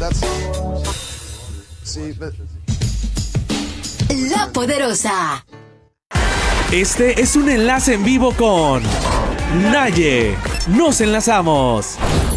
La Poderosa. Este es un enlace en vivo con Naye. Nos enlazamos.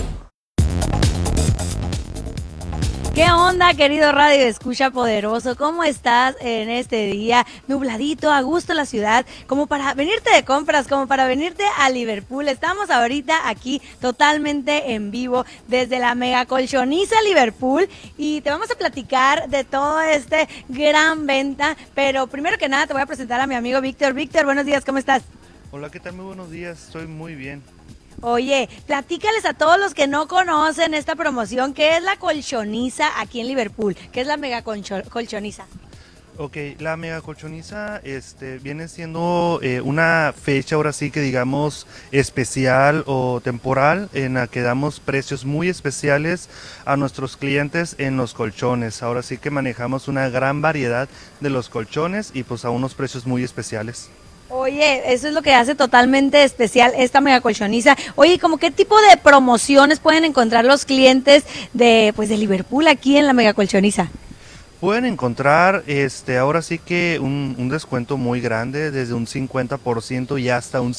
¿Qué onda, querido Radio Escucha Poderoso? ¿Cómo estás en este día? Nubladito, a gusto la ciudad, como para venirte de compras, como para venirte a Liverpool. Estamos ahorita aquí totalmente en vivo desde la Mega Colchoniza Liverpool y te vamos a platicar de todo este gran venta, pero primero que nada te voy a presentar a mi amigo Víctor. Víctor, buenos días, ¿cómo estás? Hola, ¿qué tal? Muy buenos días, estoy muy bien. Oye, platícales a todos los que no conocen esta promoción, ¿qué es la colchoniza aquí en Liverpool? ¿Qué es la Mega Colchoniza? Ok, la Mega Colchoniza viene siendo una fecha ahora sí que digamos especial o temporal en la que damos precios muy especiales a nuestros clientes en los colchones. Ahora sí que manejamos una gran variedad de los colchones y pues a unos precios muy especiales. Oye, eso es lo que hace totalmente especial esta Mega Colchoniza. Oye, ¿cómo qué tipo de promociones pueden encontrar los clientes de Liverpool aquí en la Mega Colchoniza? Pueden encontrar ahora sí que un descuento muy grande, desde un 50% y hasta un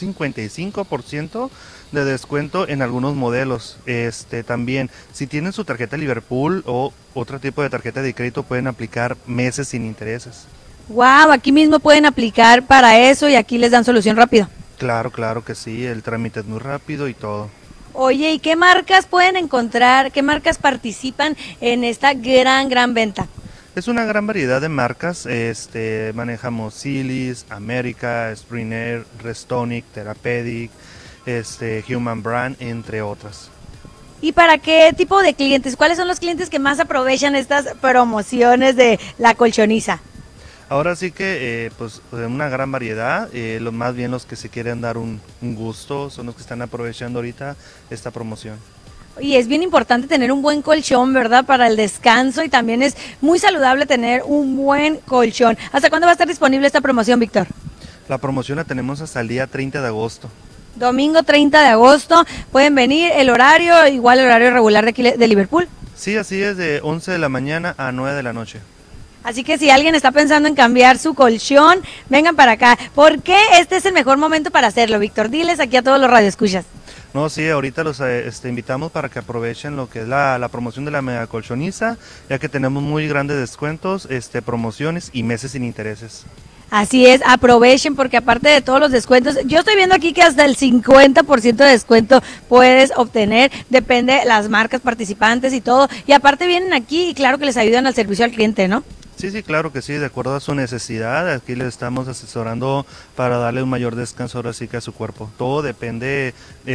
55% de descuento en algunos modelos. También, si tienen su tarjeta Liverpool o otro tipo de tarjeta de crédito, pueden aplicar meses sin intereses. Wow, aquí mismo pueden aplicar para eso y aquí les dan solución rápido. Claro, claro que sí, el trámite es muy rápido y todo. Oye, ¿y qué marcas pueden encontrar, qué marcas participan en esta gran venta? Es una gran variedad de marcas, manejamos Silly's, America, Springer, Restonic, Therapeutic, Human Brand, entre otras. ¿Y para qué tipo de clientes? ¿Cuáles son los clientes que más aprovechan estas promociones de la colchoniza? Ahora sí que una gran variedad, más bien los que se quieren dar un gusto son los que están aprovechando ahorita esta promoción. Y es bien importante tener un buen colchón, ¿verdad? Para el descanso y también es muy saludable tener un buen colchón. ¿Hasta cuándo va a estar disponible esta promoción, Víctor? La promoción la tenemos hasta el día 30 de agosto. Domingo 30 de agosto, pueden venir, el horario, igual el horario regular de aquí de Liverpool. Sí, así es, de 11 de la mañana a 9 de la noche. Así que si alguien está pensando en cambiar su colchón, vengan para acá. ¿Por qué este es el mejor momento para hacerlo, Víctor? Diles aquí a todos los radioescuchas. No, sí, ahorita los invitamos para que aprovechen lo que es la promoción de la Mega Colchoniza, ya que tenemos muy grandes descuentos, promociones y meses sin intereses. Así es, aprovechen porque aparte de todos los descuentos, yo estoy viendo aquí que hasta el 50% de descuento puedes obtener, depende de las marcas participantes y todo, y aparte vienen aquí y claro que les ayudan al servicio al cliente, ¿no? Sí, claro que sí, de acuerdo a su necesidad, aquí le estamos asesorando para darle un mayor descanso ahora sí que a su cuerpo. Todo depende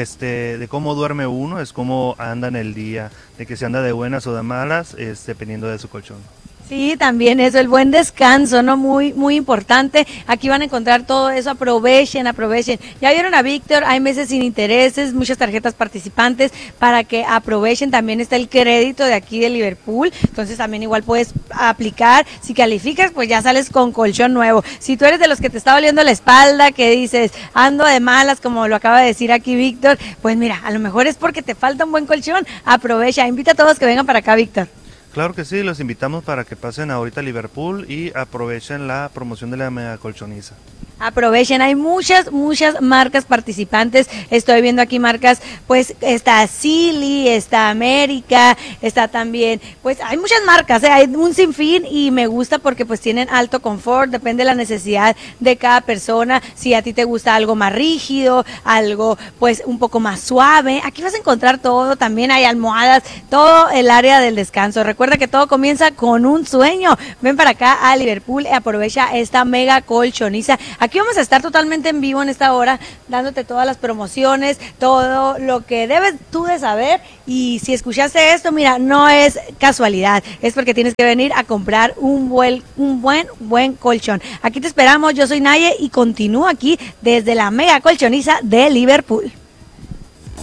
de cómo duerme uno, es cómo anda en el día, de que se anda de buenas o de malas, dependiendo de su colchón. Sí, también eso, el buen descanso, ¿no? Muy, muy importante. Aquí van a encontrar todo eso, aprovechen. Ya vieron a Víctor, hay meses sin intereses, muchas tarjetas participantes para que aprovechen. También está el crédito de aquí de Liverpool, entonces también igual puedes aplicar. Si calificas, pues ya sales con colchón nuevo. Si tú eres de los que te está doliendo la espalda, que dices, ando de malas, como lo acaba de decir aquí Víctor, pues mira, a lo mejor es porque te falta un buen colchón. Aprovecha, invita a todos que vengan para acá, Víctor. Claro que sí, los invitamos para que pasen ahorita a Liverpool y aprovechen la promoción de la Mega Colchoniza. Aprovechen, hay muchas marcas participantes, estoy viendo aquí marcas, pues está Silly, está América, está también, pues hay muchas marcas, hay un sinfín y me gusta porque pues tienen alto confort, depende de la necesidad de cada persona, si a ti te gusta algo más rígido, algo pues un poco más suave, aquí vas a encontrar todo, también hay almohadas, todo el área del descanso, recuerda que todo comienza con un sueño, ven para acá a Liverpool y aprovecha esta Mega Colchoniza. Aquí vamos a estar totalmente en vivo en esta hora, dándote todas las promociones, todo lo que debes tú de saber. Y si escuchaste esto, mira, no es casualidad, es porque tienes que venir a comprar un buen colchón. Aquí te esperamos, yo soy Naye y continúo aquí desde la Mega Colchoniza de Liverpool.